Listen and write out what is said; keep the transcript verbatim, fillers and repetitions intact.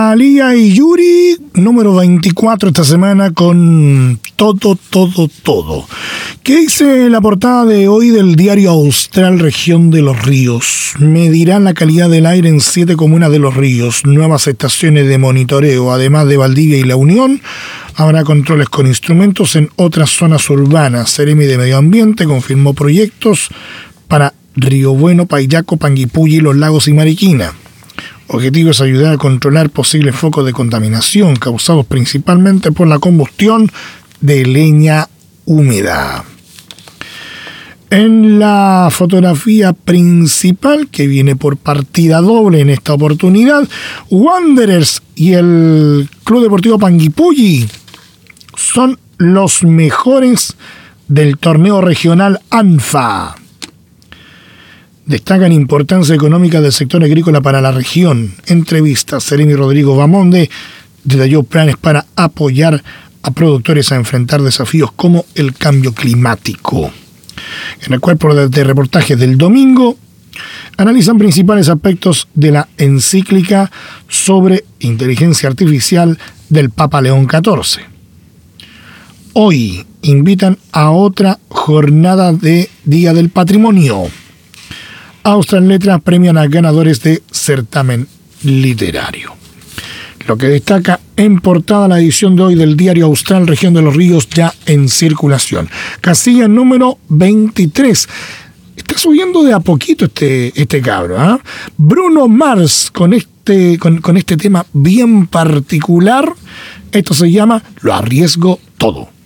Alía y Yuri, número veinticuatro esta semana con todo, todo, todo. ¿Qué dice la portada de hoy del diario Austral Región de los Ríos? Medirán la calidad del aire en siete comunas de los ríos, nuevas estaciones de monitoreo, además de Valdivia y La Unión. Habrá controles con instrumentos en otras zonas urbanas. Seremi de Medio Ambiente confirmó proyectos para Río Bueno, Payaco, Panguipulli, Los Lagos y Mariquina. Objetivo es ayudar a controlar posibles focos de contaminación causados principalmente por la combustión de leña húmeda. En la fotografía principal, que viene por partida doble en esta oportunidad, Wanderers y el Club Deportivo Panguipulli son los mejores del torneo regional ANFA. Destacan importancia económica del sector agrícola para la región. Entrevista, Seremi Rodrigo Bamonde detalló planes para apoyar a productores a enfrentar desafíos como el cambio climático. En el cuerpo de reportajes del domingo, analizan principales aspectos de la encíclica sobre inteligencia artificial del Papa León catorce. Hoy invitan a otra jornada de Día del Patrimonio. Austral Letras premian a ganadores de certamen literario. Lo que destaca en portada la edición de hoy del diario Austral Región de los Ríos, ya en circulación. Casilla número veintitrés. Está subiendo de a poquito este, este cabro, ¿eh? Bruno Mars con este, con, con este tema bien particular. Esto se llama Lo arriesgo todo.